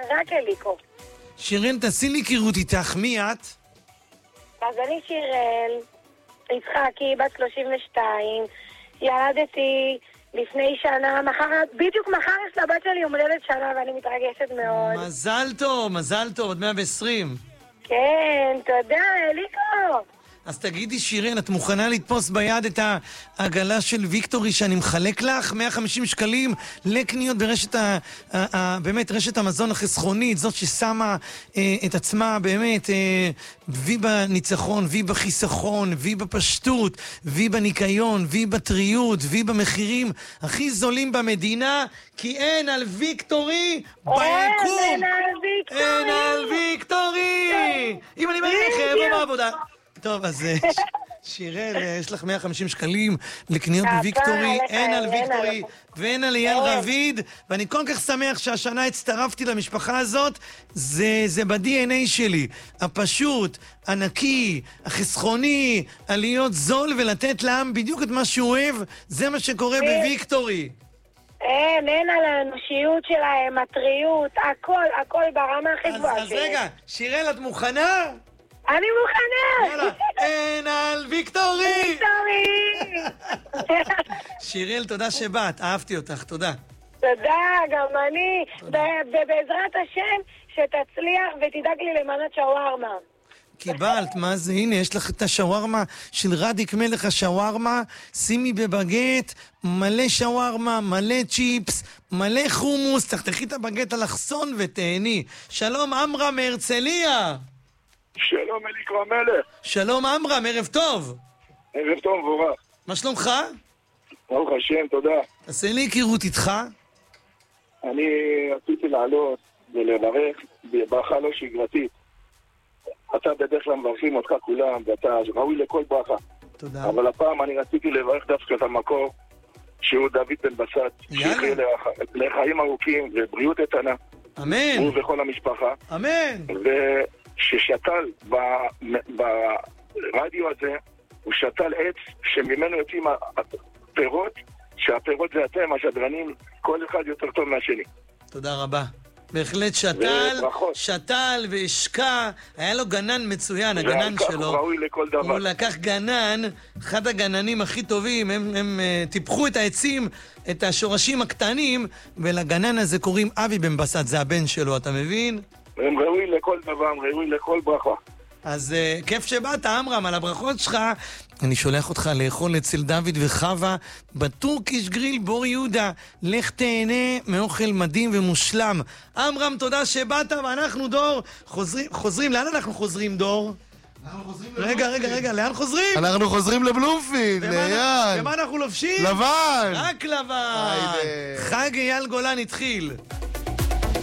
רק אליקו. שירן, תעשי לי היכרות איתך, מי את? אז אני שירל, יצחקי, בת 32, ילדתי לפני שנה, בדיוק מחר יש לבת שלי יום הולדת שנה ואני מתרגשת מאוד. מזל טוב, עוד 120. כן, תודה, אליקו. אז תגידי, שירן, את מוכנה לתפוס ביד את העגלה של ויקטורי שאני מחלק לך? 150 שקלים לקניות ברשת באמת רשת המזון החסכונית, זאת ששמה את עצמה באמת וי בניצחון, וי בחיסכון, וי בפשטות, וי בניקיון, וי בטריות, וי במחירים הכי זולים במדינה, כי אין על ויקטורי ביקום. אין על ויקטורי. אם אני ברכב או בעבודה. טוב, אז שירל, יש לך 150 שקלים לקניות בוויקטורי, אין על ויקטורי ואין על אייל רביד, ואני כל כך שמח שהשנה הצטרפתי למשפחה הזאת. זה ב-DNA שלי, הפשוט, הנקי, החסכוני, להיות זול ולתת לעם בדיוק את מה שהוא אוהב, זה מה שקורה בוויקטורי. אין על האנושיות שלהם, הטריות, הכל ברמה הכי גבוהה. אז רגע, שירל, את מוכנה? אני מוכנה! יאללה, אין על ויקטורי! ויקטורי! שירל, תודה שבאת, אהבתי אותך, תודה. תודה, גם אני. ובעזרת השם, שתצליח ותדאג לי למנת שווארמה. קיבלת, מה זה? הנה, יש לך את השווארמה של רדיק מלך השווארמה, שימי בבגט, מלא שווארמה, מלא צ'יפס, מלא חומוס, תחתכי את הבגט אלכסון ותהני. שלום, אמרה מהרצליה. שלום אליקו המלך. שלום אמרם, ערב טוב. ערב טוב, מבורך. מה שלומך? ברוך השם, תודה. תעשה לי היכרות איתך. אני רציתי לעלות ולברך בברכה לא שגרתית. אתה בדרך כלל מברכים אותך כולם, ואתה ראוי לכל ברכה. תודה. אבל הפעם אני רציתי לברך דווקא את המקור, שהוא דוד בן בסט. שיחיה לחיים ארוכים ובריאות איתנה. אמן. הוא וכל המשפחה. אמן. ששתל ברדיו הזה, הוא שתל עץ שממנו יוצאים הפירות, שהפירות זה אתם, השדרנים, כל אחד יותר טוב מהשני. תודה רבה. בהחלט שתל והשקע, היה לו גנן מצוין, הגנן שלו. הוא ראוי לכל דבר. הוא לקח גנן, אחד הגננים הכי טובים, הם טיפחו את העצים, את השורשים הקטנים, ולגנן הזה קוראים אבי בן בסט, זה הבן שלו, אתה מבין? הם ראוי לכל דבר, הם ראוי לכל ברכה. אז כיף שבאת, אמרם, על הברכות שלך. אני שולח אותך לאכול אצל דוד וחווה בטורקיש גריל בור יהודה. לך תהנה מאוכל מדהים ומושלם. אמרם, תודה שבאת, ואנחנו דור חוזרים. לאן אנחנו חוזרים, דור? רגע, לאן חוזרים? אנחנו חוזרים לבלומפילד, לאייל. ומה אנחנו לובשים? לבן. רק לבן. חג אייל גולן התחיל.